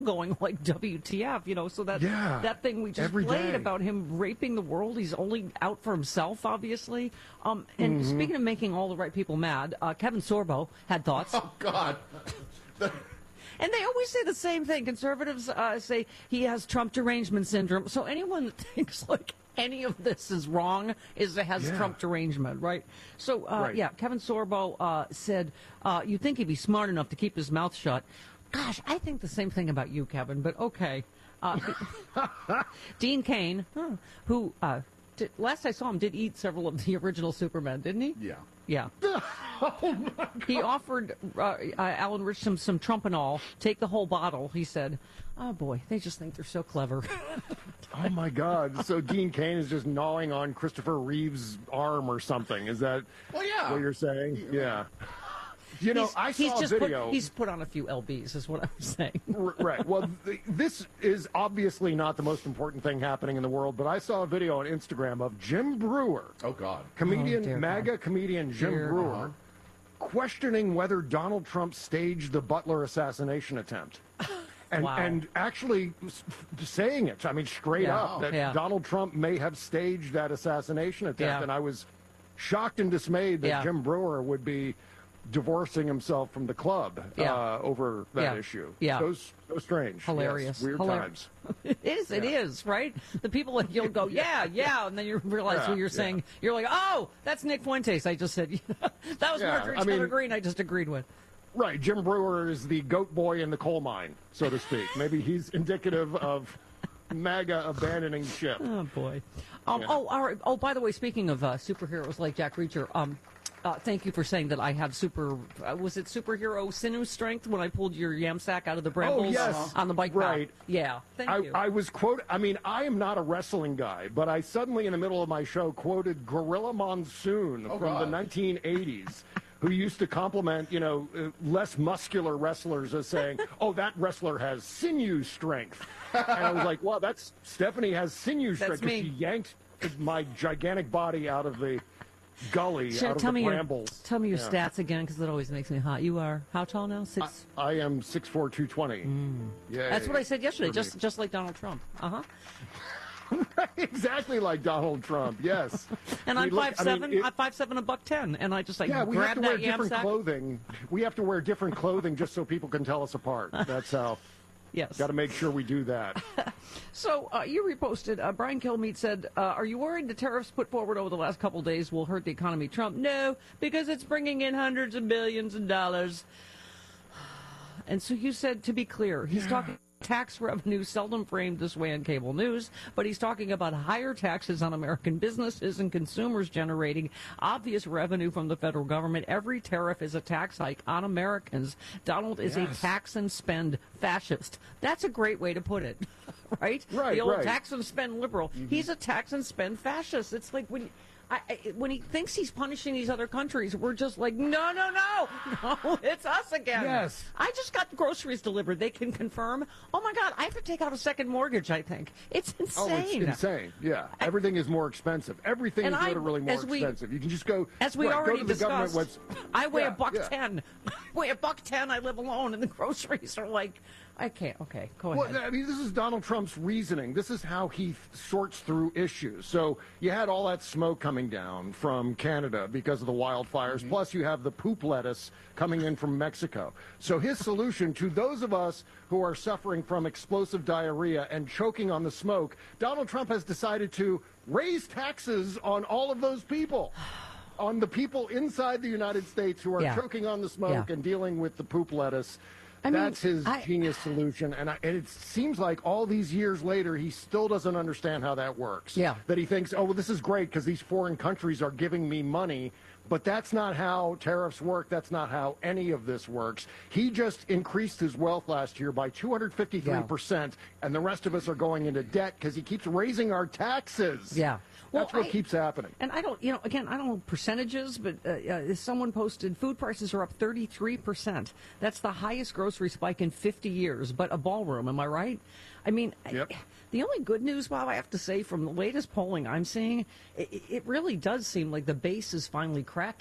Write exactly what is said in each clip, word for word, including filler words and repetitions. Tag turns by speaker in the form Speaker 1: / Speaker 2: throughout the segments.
Speaker 1: going like W T F, you know, so that
Speaker 2: yeah,
Speaker 1: that thing we just played about him raping the world, he's only out for himself, obviously. Um, and mm-hmm. speaking of making all the right people mad, uh, Kevin Sorbo had thoughts.
Speaker 3: Oh, God.
Speaker 1: And they always say the same thing. Conservatives uh, say he has Trump derangement syndrome. So anyone that thinks like any of this is wrong is has yeah. Trump derangement, right? So, uh,
Speaker 2: right.
Speaker 1: yeah, Kevin Sorbo uh, said, uh, you'd think he'd be smart enough to keep his mouth shut. Gosh, I think the same thing about you, Kevin, but okay. Uh, Dean Cain, huh, who uh, did, last I saw him did eat several of the original Supermen, didn't he?
Speaker 3: Yeah.
Speaker 1: Yeah.
Speaker 2: Oh, my God.
Speaker 1: He offered uh, uh, Alan Rich some, some Trumpanol, take the whole bottle. He said, oh, boy, they just think they're so clever.
Speaker 2: Oh, my God. So Dean Cain is just gnawing on Christopher Reeve's arm or something. Is that
Speaker 3: well, yeah.
Speaker 2: what you're saying? Yeah. You know,
Speaker 1: he's,
Speaker 2: I saw
Speaker 1: he's just
Speaker 2: a video.
Speaker 1: Put, he's put on a few L Bs, is what I'm saying.
Speaker 2: Right. Well, th- this is obviously not the most important thing happening in the world, but I saw a video on Instagram of Jim Brewer.
Speaker 3: Oh, God.
Speaker 2: Comedian,
Speaker 1: oh,
Speaker 2: MAGA
Speaker 1: God.
Speaker 2: comedian Jim
Speaker 1: dear
Speaker 2: Brewer,
Speaker 1: God.
Speaker 2: questioning whether Donald Trump staged the Butler assassination attempt. And,
Speaker 1: wow.
Speaker 2: and actually saying it, I mean, straight
Speaker 1: yeah.
Speaker 2: up, that
Speaker 1: yeah.
Speaker 2: Donald Trump may have staged that assassination attempt.
Speaker 1: Yeah.
Speaker 2: And I was shocked and dismayed that
Speaker 1: yeah.
Speaker 2: Jim Brewer would be divorcing himself from the club
Speaker 1: yeah.
Speaker 2: uh, over that
Speaker 1: yeah.
Speaker 2: issue.
Speaker 1: Yeah.
Speaker 2: So, so strange.
Speaker 1: Hilarious.
Speaker 2: Yes, weird
Speaker 1: Hilarious.
Speaker 2: times.
Speaker 1: It is, it
Speaker 2: yeah.
Speaker 1: is, right? The people that you'll go, yeah, yeah, and then you realize
Speaker 2: yeah,
Speaker 1: who you're
Speaker 2: yeah.
Speaker 1: saying. You're like, oh, that's Nick Fuentes. I just said, that was
Speaker 2: yeah,
Speaker 1: Marjorie
Speaker 2: I
Speaker 1: Taylor
Speaker 2: mean,
Speaker 1: Greene I just agreed with.
Speaker 2: Right. Jim Brewer is the goat boy in the coal mine, so to speak. Maybe he's indicative of MAGA abandoning ship.
Speaker 1: Oh, boy. Um,
Speaker 2: yeah.
Speaker 1: Oh, all right. Oh, by the way, speaking of uh, superheroes like Jack Reacher, um, Uh, thank you for saying that I have super, uh, was it superhero sinew strength when I pulled your yam sack out of the brambles
Speaker 2: oh, yes.
Speaker 1: on the bike
Speaker 2: right.
Speaker 1: path? Yeah, thank
Speaker 2: I,
Speaker 1: you.
Speaker 2: I was quote. I mean, I am not a wrestling guy, but I suddenly, in the middle of my show, quoted Gorilla Monsoon
Speaker 3: oh,
Speaker 2: from
Speaker 3: God.
Speaker 2: the nineteen eighties, who used to compliment, you know, uh, less muscular wrestlers as saying, oh, that wrestler has sinew strength. And I was like, wow, that's, Stephanie has sinew strength because she yanked my gigantic body out of the gully,
Speaker 1: Sure,
Speaker 2: out of
Speaker 1: tell
Speaker 2: the
Speaker 1: me
Speaker 2: brambles.
Speaker 1: Your, tell me your
Speaker 2: yeah.
Speaker 1: stats again, because it always makes me hot. You are how tall now? Six.
Speaker 2: I, I am six four, two twenty.
Speaker 1: Mm.
Speaker 2: Yeah,
Speaker 1: that's what I said yesterday. Just
Speaker 2: me.
Speaker 1: just like Donald Trump. Uh huh.
Speaker 2: Exactly like Donald Trump. Yes.
Speaker 1: And I'm
Speaker 2: look,
Speaker 1: five seven. I mean,
Speaker 2: it,
Speaker 1: I'm five seven, a buck ten, and I just like
Speaker 2: yeah, we
Speaker 1: grab
Speaker 2: have to
Speaker 1: that
Speaker 2: wear
Speaker 1: yam
Speaker 2: different
Speaker 1: sack.
Speaker 2: clothing. We have to wear different clothing just so people can tell us apart. That's how.
Speaker 1: Yes.
Speaker 2: Got to make sure we do that.
Speaker 1: So uh, you reposted, uh, Brian Kilmeade said, uh, are you worried the tariffs put forward over the last couple of days will hurt the economy? Trump, no, because it's bringing in hundreds of billions of dollars. And so you said, to be clear, he's yeah. talking tax revenue seldom framed this way in cable news, but he's talking about higher taxes on American businesses and consumers generating obvious revenue from the federal government. Every tariff is a tax hike on Americans. Donald is yes. a tax and spend fascist. That's a great way to put it, right?
Speaker 2: Right,
Speaker 1: the old
Speaker 2: right.
Speaker 1: tax and spend liberal. Mm-hmm. He's a tax and spend fascist. It's like when... I, I, when he thinks he's punishing these other countries, we're just like, no, no, no, no, it's us again.
Speaker 2: Yes.
Speaker 1: I just got groceries delivered. They can confirm. Oh, my God, I have to take out a second mortgage, I think. It's insane.
Speaker 2: Oh, it's insane. Yeah.
Speaker 1: I,
Speaker 2: Everything is more expensive. Everything is
Speaker 1: I,
Speaker 2: literally more
Speaker 1: we,
Speaker 2: expensive. You can just go,
Speaker 1: as we
Speaker 2: right,
Speaker 1: already
Speaker 2: go to the
Speaker 1: discussed,
Speaker 2: government website.
Speaker 1: I weigh
Speaker 2: yeah,
Speaker 1: a buck
Speaker 2: yeah.
Speaker 1: ten. I weigh a buck ten. I live alone, and the groceries are like, I can't. Okay, go ahead.
Speaker 2: Well, I mean, this is Donald Trump's reasoning. This is how he sorts through issues. So you had all that smoke coming down from Canada because of the wildfires. Mm-hmm. Plus, you have the poop lettuce coming in from Mexico. So his solution to those of us who are suffering from explosive diarrhea and choking on the smoke, Donald Trump has decided to raise taxes on all of those people. On the people inside the United States who are
Speaker 1: yeah.
Speaker 2: choking on the smoke
Speaker 1: yeah.
Speaker 2: and dealing with the poop lettuce.
Speaker 1: I mean,
Speaker 2: That's his
Speaker 1: I,
Speaker 2: genius solution, and, I, and it seems like all these years later, he still doesn't understand how that works.
Speaker 1: Yeah.
Speaker 2: That he thinks, oh, well, this is great because these foreign countries are giving me money, but that's not how tariffs work. That's not how any of this works. He just increased his wealth last year by two hundred fifty-three percent, yeah. and the rest of us are going into debt because he keeps raising our taxes.
Speaker 1: Yeah. Well,
Speaker 2: That's what
Speaker 1: I,
Speaker 2: keeps happening.
Speaker 1: And I don't, you know, again, I don't know percentages, but uh, uh, someone posted food prices are up thirty-three percent. That's the highest grocery spike in fifty years, but a ballroom, am I right? I mean,
Speaker 2: yep.
Speaker 1: I, the only good news, Bob, I have to say, from the latest polling I'm seeing, it, it really does seem like the base is finally cracking.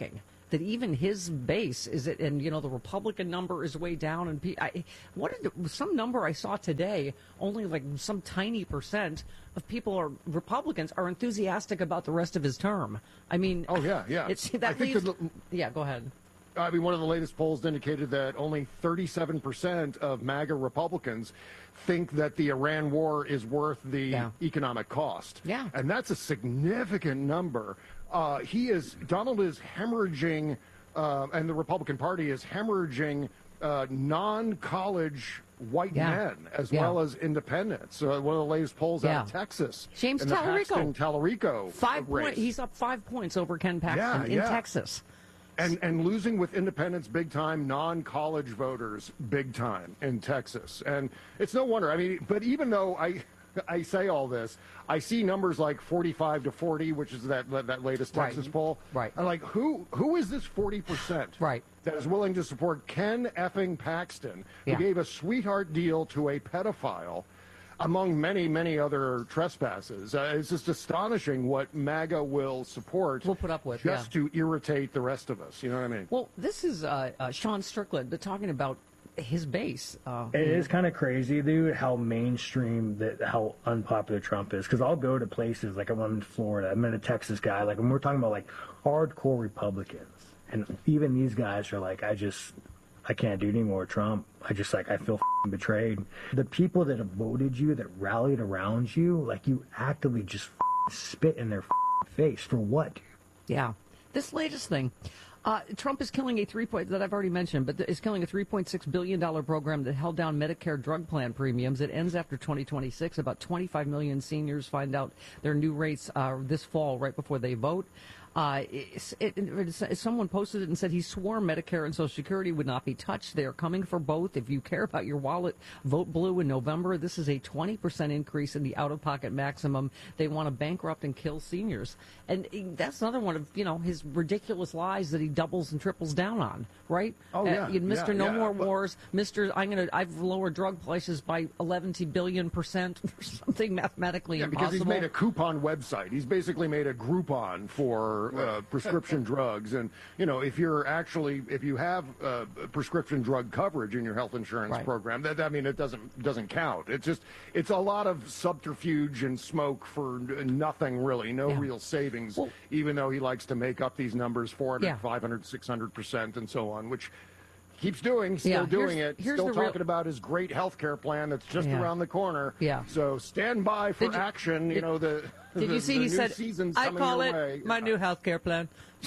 Speaker 1: that even his base is it, and you know the Republican number is way down. And pe- I, what did some number I saw today? Only like some tiny percent of people are Republicans are enthusiastic about the rest of his term. I mean,
Speaker 2: oh yeah, yeah.
Speaker 1: It's
Speaker 2: I
Speaker 1: that
Speaker 2: think
Speaker 1: leaves.
Speaker 2: the-
Speaker 1: Yeah, go ahead.
Speaker 2: I mean, one of the latest polls indicated that only thirty-seven percent of MAGA Republicans think that the Iran war is worth the
Speaker 1: Yeah.
Speaker 2: economic cost.
Speaker 1: Yeah.
Speaker 2: And that's a significant number. Uh, he is, Donald is hemorrhaging, uh, and the Republican Party is hemorrhaging uh, non-college white
Speaker 1: Yeah.
Speaker 2: men as
Speaker 1: Yeah.
Speaker 2: well as independents. Uh, one of the latest polls
Speaker 1: Yeah.
Speaker 2: out of Texas.
Speaker 1: James
Speaker 2: in the
Speaker 1: Tallarico.
Speaker 2: Paxton Tallarico
Speaker 1: Five
Speaker 2: race.
Speaker 1: point. He's up five points over Ken Paxton
Speaker 2: Yeah,
Speaker 1: in
Speaker 2: yeah.
Speaker 1: Texas.
Speaker 2: And, and losing with independents big time, non-college voters big time in Texas. And it's no wonder. I mean, but even though I I say all this, I see numbers like forty-five to forty, which is that that latest
Speaker 1: Right.
Speaker 2: Texas poll.
Speaker 1: Right.
Speaker 2: I'm like, who who is this forty percent
Speaker 1: Right.
Speaker 2: that is willing to support Ken effing Paxton, who
Speaker 1: Yeah.
Speaker 2: gave a sweetheart deal to a pedophile, among many, many other trespasses? Uh, it's just astonishing what MAGA will support.
Speaker 1: We'll put up with,
Speaker 2: just
Speaker 1: yeah.
Speaker 2: to irritate the rest of us. You know what I mean?
Speaker 1: Well, this is uh, uh, Sean Strickland talking about his base. Uh,
Speaker 3: It is kind of crazy, dude, how mainstream that how unpopular Trump is. Because I'll go to places like I'm in Florida, I'm in a Texas guy, like when we're talking about like hardcore Republicans, and even these guys are like, I just, I can't do anymore, Trump. I just like I feel f***ing betrayed. The people that have voted you, that rallied around you, like you actively just f***ing spit in their f***ing face for what, dude?
Speaker 1: Yeah. This latest thing. Uh, Trump is killing a three point that I've already mentioned, but is killing a three point six billion dollar program that held down Medicare drug plan premiums. It ends after twenty twenty-six. About twenty-five million seniors find out their new rates uh, this fall, right before they vote. Uh, it, it, it, someone posted it and said he swore Medicare and Social Security would not be touched. They are coming for both. If you care about your wallet, vote blue in November. This is a twenty percent increase in the out-of-pocket maximum. They want to bankrupt and kill seniors. And that's another one of, you know, his ridiculous lies that he doubles and triples down on, right?
Speaker 2: Oh, yeah,
Speaker 1: Uh, Mister
Speaker 2: yeah,
Speaker 1: No
Speaker 2: yeah,
Speaker 1: More
Speaker 2: but-
Speaker 1: Wars. Mister I'm going to, I've lowered drug prices by eleven billion percent or something mathematically
Speaker 2: Yeah, because
Speaker 1: impossible.
Speaker 2: he's made a coupon website. He's basically made a Groupon for uh, prescription drugs. And, you know, if you're actually, if you have uh, prescription drug coverage in your health insurance
Speaker 1: Right.
Speaker 2: program, that, I mean, it doesn't doesn't count. It's just, it's a lot of subterfuge and smoke for nothing really, no
Speaker 1: Yeah.
Speaker 2: real savings,
Speaker 1: Well-
Speaker 2: even though he likes to make up these numbers, four hundred,
Speaker 1: Yeah.
Speaker 2: five hundred, six hundred percent and so on, which keeps doing, still
Speaker 1: Yeah,
Speaker 2: doing
Speaker 1: here's-
Speaker 2: it,
Speaker 1: here's
Speaker 2: still
Speaker 1: the real-
Speaker 2: talking about his great health care plan that's just
Speaker 1: Yeah.
Speaker 2: around the corner.
Speaker 1: Yeah.
Speaker 2: So stand by for
Speaker 1: Did you-
Speaker 2: action. You
Speaker 1: did-
Speaker 2: know, the
Speaker 1: Did
Speaker 2: the,
Speaker 1: you see
Speaker 2: the
Speaker 1: he
Speaker 2: new
Speaker 1: said,
Speaker 2: season's
Speaker 1: I
Speaker 2: coming
Speaker 1: call
Speaker 2: your
Speaker 1: it
Speaker 2: way.
Speaker 1: my
Speaker 2: Yeah.
Speaker 1: new health care plan.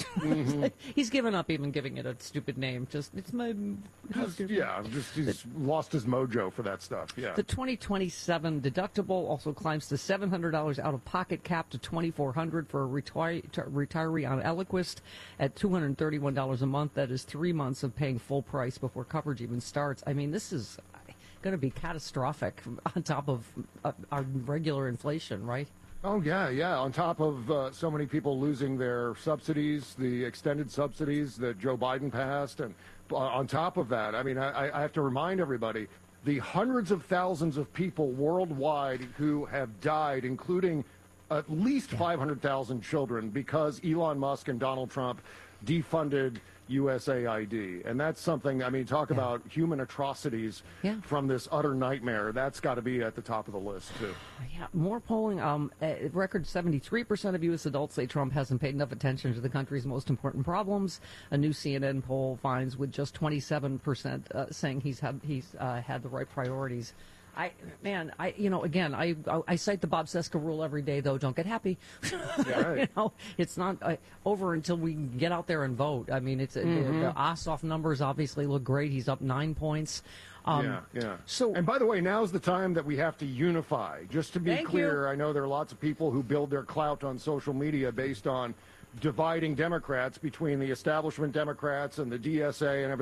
Speaker 1: He's given up even giving it a stupid name. Just, it's my health care plan.
Speaker 2: Yeah, just he's lost his mojo for that stuff. Yeah.
Speaker 1: The twenty twenty-seven deductible also climbs to seven hundred dollars out-of-pocket cap to twenty-four hundred dollars for a retire, retiree on Eliquist at two hundred thirty-one dollars a month. That is three months of paying full price before coverage even starts. I mean, this is going to be catastrophic on top of uh, our regular inflation, right?
Speaker 2: Oh, yeah, yeah. On top of uh, so many people losing their subsidies, the extended subsidies that Joe Biden passed. And uh, on top of that, I mean, I, I have to remind everybody, the hundreds of thousands of people worldwide who have died, including at least five hundred thousand children, because Elon Musk and Donald Trump defunded U S A I D. And that's something, I mean, talk
Speaker 1: Yeah.
Speaker 2: about human atrocities
Speaker 1: Yeah.
Speaker 2: from this utter nightmare. That's got to be at the top of the list, too.
Speaker 1: Yeah, more polling. Um, a record seventy-three percent of U S adults say Trump hasn't paid enough attention to the country's most important problems. A new C N N poll finds with just twenty-seven percent uh, saying he's had he's uh, had the right priorities. I man, I you know again I I cite the Bob Cesca rule every day though. Don't get happy.
Speaker 2: Yeah, right.
Speaker 1: You know, it's not uh, over until we get out there and vote. I mean, it's
Speaker 2: Mm-hmm.
Speaker 1: the, the Ossoff numbers obviously look great. He's up nine points. Um,
Speaker 2: yeah, yeah.
Speaker 1: So
Speaker 2: and by the way, now's the time that we have to unify. Just to be
Speaker 1: Thank
Speaker 2: clear,
Speaker 1: you.
Speaker 2: I know there are lots of people who build their clout on social media based on dividing Democrats between the establishment Democrats and the D S A and everything.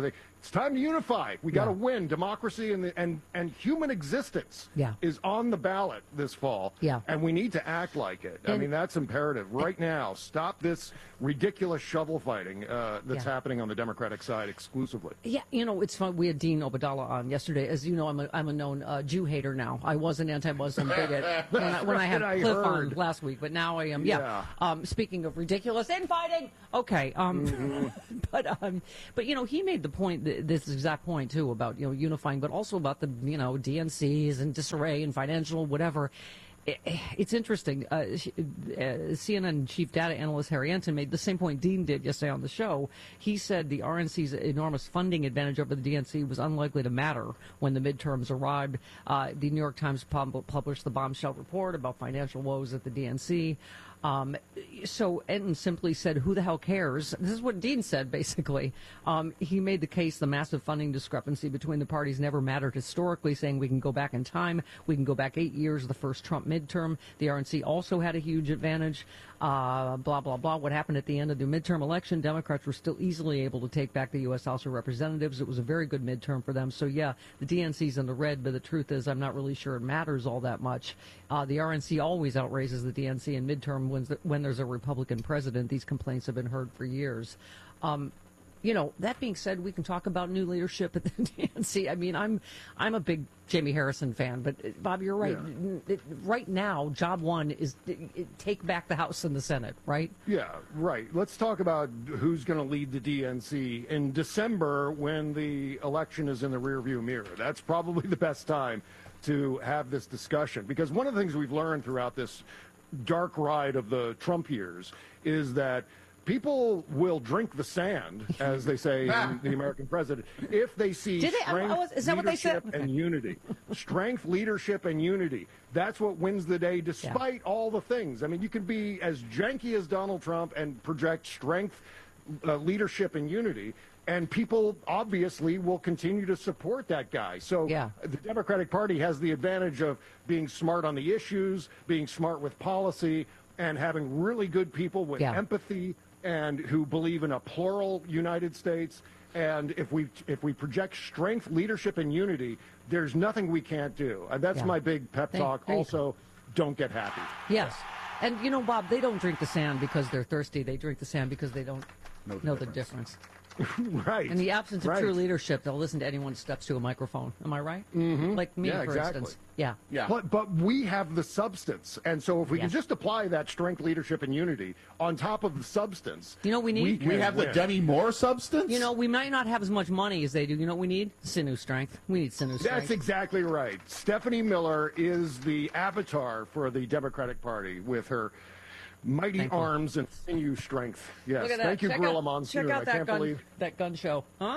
Speaker 2: It's time to unify. We got to
Speaker 1: Yeah.
Speaker 2: win. Democracy and, the, and and human existence
Speaker 1: Yeah.
Speaker 2: is on the ballot this fall.
Speaker 1: Yeah.
Speaker 2: And we need to act like it. I
Speaker 1: And-
Speaker 2: mean, that's imperative right now. Stop this ridiculous shovel fighting uh, that's
Speaker 1: Yeah.
Speaker 2: happening on the Democratic side exclusively.
Speaker 1: Yeah, you know, it's fun. We had Dean Obadala on yesterday. As you know, I'm a, I'm a known uh, Jew hater now. I was an anti-Muslim bigot when I, when I had
Speaker 2: I
Speaker 1: Cliff on
Speaker 2: heard.
Speaker 1: last week, but now I am. Yeah.
Speaker 2: Yeah.
Speaker 1: Um, speaking of ridiculous infighting, okay. Um,
Speaker 2: Mm-hmm.
Speaker 1: but um, but you know, he made the point, th- this exact point too, about you know unifying, but also about the you know D N Cs and disarray and financial whatever. I- It's interesting. Uh, sh- uh, C N N chief data analyst Harry Enton made the same point Dean did yesterday on the show. He said the R N C's enormous funding advantage over the D N C was unlikely to matter when the midterms arrived. Uh, the New York Times pub- published the bombshell report about financial woes at the D N C. Um, so Enton simply said, who the hell cares? This is what Dean said, basically. Um, he made the case the massive funding discrepancy between the parties never mattered historically, saying we can go back in time. We can go back eight years, the first Trump midterm. The R N C also had a huge advantage. Uh, blah, blah, blah. What happened at the end of the midterm election, Democrats were still easily able to take back the U S House of Representatives. It was a very good midterm for them. So, yeah, the D N C's in the red, but the truth is I'm not really sure it matters all that much. Uh, the R N C always outraises the D N C in midterm when, when there's a Republican president. These complaints have been heard for years. Um, You know, that being said, we can talk about new leadership at the D N C. I mean, I'm I'm a big Jamie Harrison fan, but uh, Bob, you're right.
Speaker 2: Yeah.
Speaker 1: It- right now, job one is uh, take back the House and the Senate, right?
Speaker 2: Yeah, right. Let's talk about who's going to lead the D N C in December when the election is in the rearview mirror. That's probably the best time to have this discussion, because one of the things we've learned throughout this dark ride of the Trump years is that people will drink the sand, as they say in the American president, if they see
Speaker 1: Did they?
Speaker 2: strength,
Speaker 1: I was- is that what they said?
Speaker 2: leadership, and unity. Strength, leadership, and unity. That's what wins the day, despite all the things. I mean, you can be as janky as Donald Trump and project strength, uh, leadership, and unity, and people obviously will continue to support that guy. So
Speaker 1: Yeah.
Speaker 2: the Democratic Party has the advantage of being smart on the issues, being smart with policy, and having really good people with
Speaker 1: Yeah.
Speaker 2: empathy and who believe in a plural United States. And if we if we project strength, leadership, and unity, there's nothing we can't do. And that's
Speaker 1: Yeah.
Speaker 2: my big pep
Speaker 1: Thank-
Speaker 2: talk.
Speaker 1: there you
Speaker 2: Also, don't get happy.
Speaker 1: Yes. And, you know, Bob, they don't drink the sand because they're thirsty. They drink the sand because they don't
Speaker 4: Know the
Speaker 1: know the
Speaker 4: difference.
Speaker 1: difference.
Speaker 2: Right.
Speaker 1: In the absence of
Speaker 2: Right.
Speaker 1: true leadership, they'll listen to anyone who steps to a microphone. Am I right? Mm-hmm. Like me,
Speaker 2: Yeah,
Speaker 1: for
Speaker 2: exactly.
Speaker 1: instance. Yeah.
Speaker 4: Yeah.
Speaker 2: But but we have the substance, and so if we can
Speaker 1: Yes.
Speaker 2: just apply that strength, leadership, and unity on top of the substance,
Speaker 1: You know what we need?
Speaker 2: can
Speaker 4: We have the
Speaker 2: win.
Speaker 4: Demi Moore substance?
Speaker 1: You know, we might not have as much money as they do. You know what we need? Sinew strength. We need sinew strength.
Speaker 2: That's exactly right. Stephanie Miller is the avatar for the Democratic Party with her mighty
Speaker 1: Thank you.
Speaker 2: arms and sinew strength. Yes.
Speaker 1: Look at that.
Speaker 2: Thank you,
Speaker 1: check
Speaker 2: Gorilla
Speaker 1: out,
Speaker 2: Monsoon.
Speaker 1: Check out
Speaker 2: I
Speaker 1: that
Speaker 2: can't
Speaker 1: gun,
Speaker 2: believe.
Speaker 1: that gun show. Huh?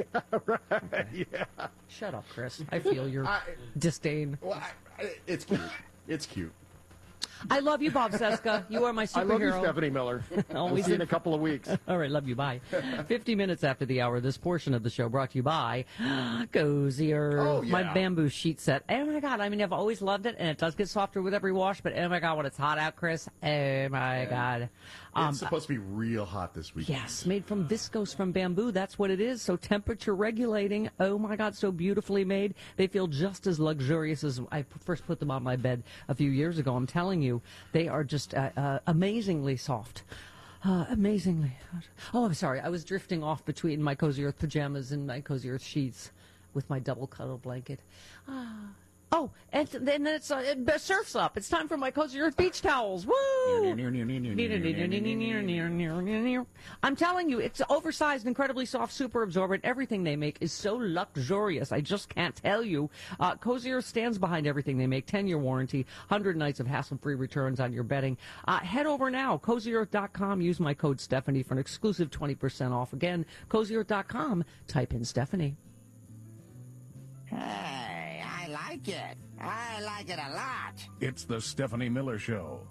Speaker 2: Yeah.
Speaker 1: Shut up, Chris. I feel your
Speaker 4: I-
Speaker 1: disdain.
Speaker 4: Well, I, I, it's cute. It's cute.
Speaker 1: I love you, Bob Seska. You are my superhero.
Speaker 2: I love you, Stephanie Miller.
Speaker 1: Always
Speaker 2: We'll see you in
Speaker 1: in-
Speaker 2: a couple of weeks.
Speaker 1: All right, love you. Bye. fifty minutes after the hour, this portion of the show brought to you by Cozier.
Speaker 4: Oh,
Speaker 1: My
Speaker 4: yeah.
Speaker 1: bamboo sheet set. Oh, my God. I mean, I've always loved it, and it does get softer with every wash, but oh, my God, when it's hot out, Chris. Oh, my God. Um,
Speaker 4: It's supposed to be real hot this week.
Speaker 1: Yes, made from viscose from bamboo. That's what it is. So temperature regulating. Oh my God, so beautifully made. They feel just as luxurious as I p- first put them on my bed a few years ago. I'm telling you, they are just uh, uh, amazingly soft. Uh, amazingly. Oh, I'm sorry. I was drifting off between my Cozy Earth pajamas and my Cozy Earth sheets with my double cuddle blanket. Ah. Oh, and th- then it's uh, it, surf's up. It's time for my Cozy Earth beach towels. Woo! I'm telling you, it's oversized, incredibly soft, super absorbent. Everything they make is so luxurious. I just can't tell you. Uh, Cozy Earth stands behind everything they make. ten-year warranty, one hundred nights of hassle-free returns on your bedding. Uh, head over now, cozy earth dot com. Use my code Stephanie for an exclusive twenty percent off. Again, cozy earth dot com. Type in Stephanie.
Speaker 5: Hey, I like it. I like it a lot.
Speaker 6: It's the Stephanie Miller Show.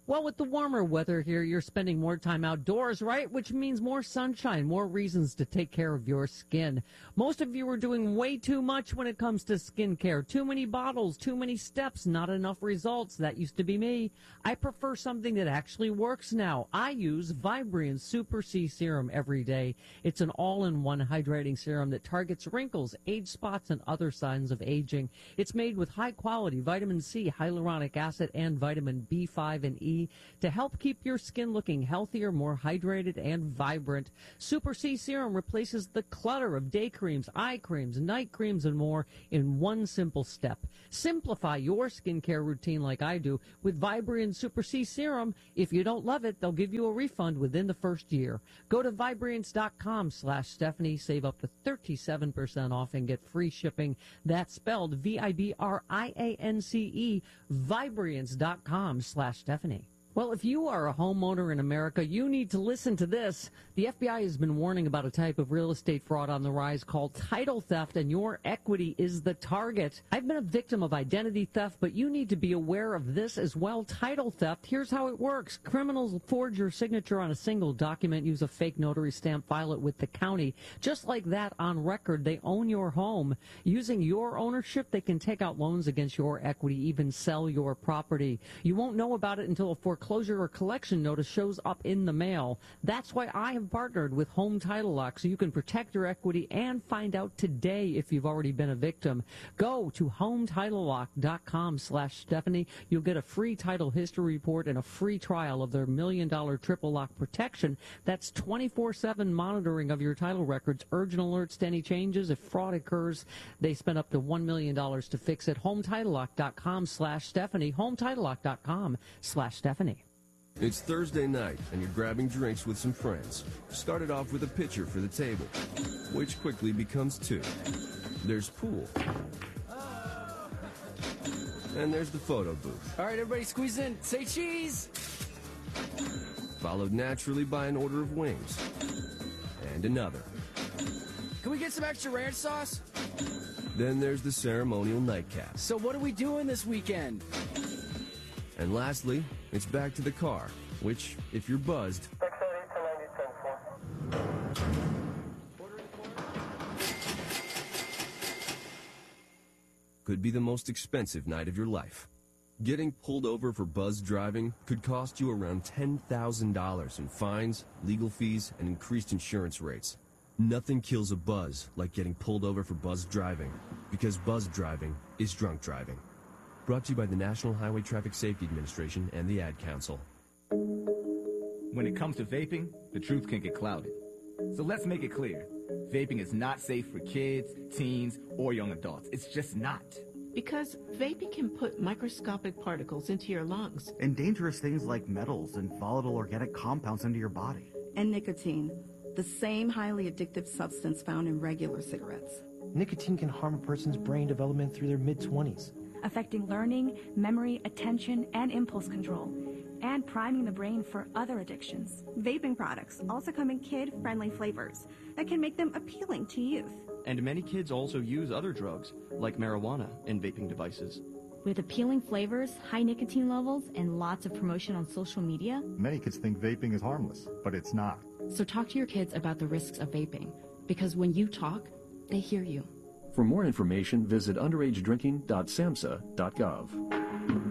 Speaker 1: Well, with the warmer weather here, you're spending more time outdoors, right? Which means more sunshine, more reasons to take care of your skin. Most of you are doing way too much when it comes to skincare. Too many bottles, too many steps, not enough results. That used to be me. I prefer something that actually works now. I use Vibrian Super C Serum every day. It's an all-in-one hydrating serum that targets wrinkles, age spots, and other signs of aging. It's made with high-quality vitamin C, hyaluronic acid, and vitamin B five and E to help keep your skin looking healthier, more hydrated, and vibrant. Super C Serum replaces the clutter of day creams, eye creams, night creams, and more in one simple step. Simplify your skincare routine like I do with Vibrian Super C Serum. If you don't love it, they'll give you a refund within the first year. Go to Vibriance.com slash Stephanie. Save up to thirty-seven percent off and get free shipping. That's spelled V I B R I A N C E, Vibriance.com slash Stephanie. Well, if you are a homeowner in America, you need to listen to this. The F B I has been warning about a type of real estate fraud on the rise called title theft, and your equity is the target. I've been a victim of identity theft, but you need to be aware of this as well. Title theft, here's how it works. Criminals forge your signature on a single document, use a fake notary stamp, file it with the county. Just like that, on record, they own your home. Using your ownership, they can take out loans against your equity, even sell your property. You won't know about it until a foreclosure Foreclosure or collection notice shows up in the mail. That's why I have partnered with Home Title Lock, so you can protect your equity and find out today if you've already been a victim. Go to HomeTitleLock.com slash Stephanie. You'll get a free title history report and a free trial of their million dollar triple lock protection. That's twenty-four seven monitoring of your title records, urgent alerts to any changes. If fraud occurs, they spend up to one million dollars to fix it. HomeTitleLock.com slash Stephanie. HomeTitleLock.com slash Stephanie.
Speaker 7: It's Thursday night, and you're grabbing drinks with some friends. Started off with a pitcher for the table, which quickly becomes two. There's pool. And there's the photo booth.
Speaker 8: All right, everybody squeeze in. Say cheese!
Speaker 7: Followed naturally by an order of wings. And another.
Speaker 8: Can we get some extra ranch sauce?
Speaker 7: Then there's the ceremonial nightcap.
Speaker 8: So what are we doing this weekend?
Speaker 7: And lastly, it's back to the car, which, if you're buzzed, could be the most expensive night of your life. Getting pulled over for buzz driving could cost you around ten thousand dollars in fines, legal fees, and increased insurance rates. Nothing kills a buzz like getting pulled over for buzz driving, because buzz driving is drunk driving. Brought to you by the National Highway Traffic Safety Administration and the Ad Council.
Speaker 9: When it comes to vaping, the truth can get clouded. So let's make it clear. Vaping is not safe for kids, teens, or young adults. It's just not.
Speaker 10: Because vaping can put microscopic particles into your lungs.
Speaker 11: And dangerous things like metals and volatile organic compounds into your body.
Speaker 12: And nicotine, the same highly addictive substance found in regular cigarettes.
Speaker 13: Nicotine can harm a person's brain development through their mid-twenties.
Speaker 14: Affecting learning, memory, attention, and impulse control, and priming the brain for other addictions.
Speaker 15: Vaping products also come in kid-friendly flavors that can make them appealing to youth.
Speaker 16: And many kids also use other drugs, like marijuana, in vaping devices.
Speaker 17: With appealing flavors, high nicotine levels, and lots of promotion on social media,
Speaker 18: many kids think vaping is harmless, but it's not.
Speaker 17: So talk to your kids about the risks of vaping, because when you talk, they hear you.
Speaker 19: For more information, visit underage drinking dot samhsa dot gov.